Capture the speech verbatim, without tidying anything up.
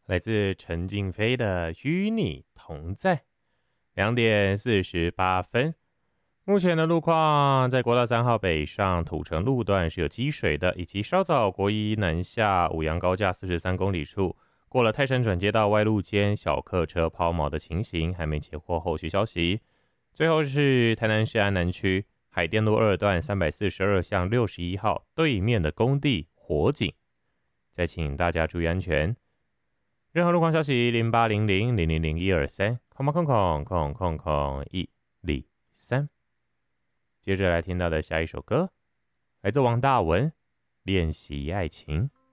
来自陈静飞的《与你同在》，两点四十八分。目前的路况，在国道三号北上土城路段是有积水的，以及稍早国一南下五杨高架四十三公里处，过了泰山转接道外路间小客车抛锚的情形，还没接获后续消息。最后是台南市安南区海淀路二段三百四十二巷六十一号对面的工地火警，再请大家注意安全。任何路况消息零八零零零零零一二三空空空空空空一零三。接着来听到的下一首歌，来自王大文《练习爱情》。